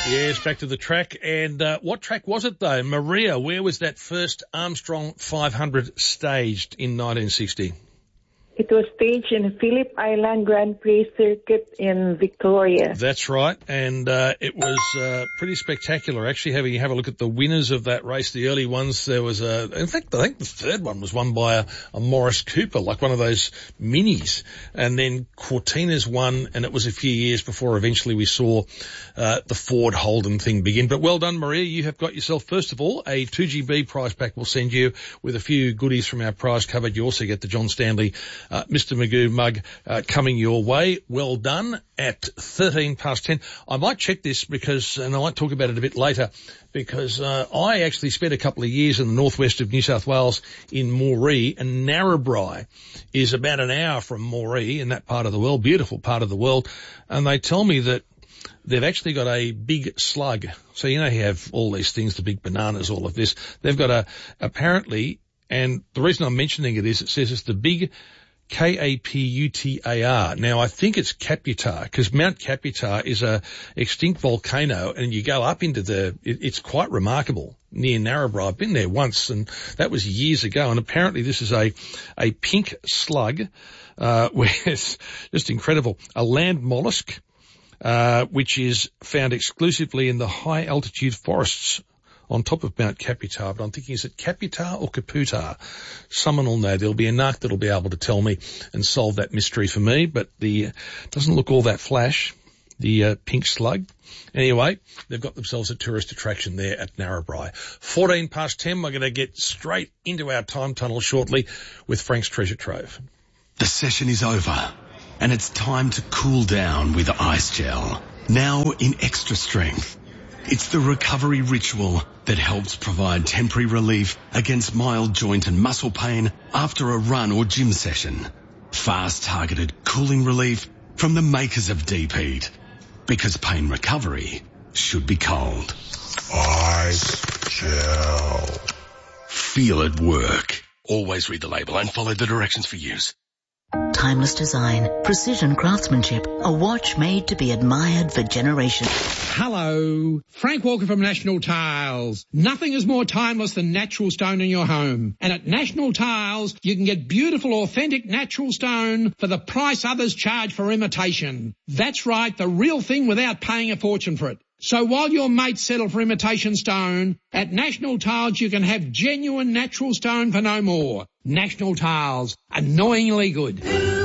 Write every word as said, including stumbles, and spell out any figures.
Yes, back to the track. And uh, what track was it, though? Maria, where was that first Armstrong five hundred staged in nineteen sixty? It was staged in Phillip Island Grand Prix Circuit in Victoria. That's right, and uh, it was uh, pretty spectacular. Actually, having you have a look at the winners of that race, the early ones, there was a, in fact, I think the third one was won by a, a Morris Cooper, like one of those minis, and then Cortinas won, and it was a few years before eventually we saw uh, the Ford Holden thing begin. But well done, Maria. You have got yourself, first of all, a two G B prize pack we'll send you with a few goodies from our prize cupboard. You also get the John Stanley Uh, Mister Magoo mug uh, coming your way. Well done at thirteen past ten. I might check this because, and I might talk about it a bit later, because uh, I actually spent a couple of years in the northwest of New South Wales in Moree, and Narrabri is about an hour from Moree in that part of the world, beautiful part of the world, and they tell me that they've actually got a big slug. So you know you have all these things, the big bananas, all of this. They've got a, apparently, and the reason I'm mentioning it is it says it's the big K A P U T A R. Now, I think it's Caputar, because Mount Caputar is a extinct volcano, and you go up into the, it, it's quite remarkable near Narrabri. I've been there once, and that was years ago, and apparently this is a, a pink slug, uh, where it's just incredible. A land mollusk, uh, which is found exclusively in the high altitude forests on top of Mount Caputar, but I'm thinking, is it Caputar or Caputar? Someone will know. There'll be a narc that'll be able to tell me and solve that mystery for me, but the uh, doesn't look all that flash, the uh, pink slug. Anyway, they've got themselves a tourist attraction there at Narrabri. fourteen past ten, we're going to get straight into our time tunnel shortly with Frank's Treasure Trove. The session is over, and it's time to cool down with Ice Gel, now in extra strength. It's the recovery ritual that helps provide temporary relief against mild joint and muscle pain after a run or gym session. Fast targeted cooling relief from the makers of Deep Heat. Because pain recovery should be cold. Ice Gel. Feel it work. Always read the label and follow the directions for use. Timeless design, precision craftsmanship, a watch made to be admired for generations. Hello, Frank Walker from National Tiles. Nothing is more timeless than natural stone in your home. And at National Tiles, you can get beautiful, authentic natural stone for the price others charge for imitation. That's right, the real thing without paying a fortune for it. So while your mates settle for imitation stone, at National Tiles you can have genuine natural stone for no more. National Tiles, annoyingly good.